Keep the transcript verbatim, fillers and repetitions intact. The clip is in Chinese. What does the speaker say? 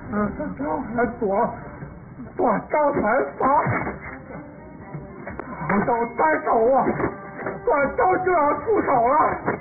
嗯，躲躲招财房，都带走啊！短刀就要出手了。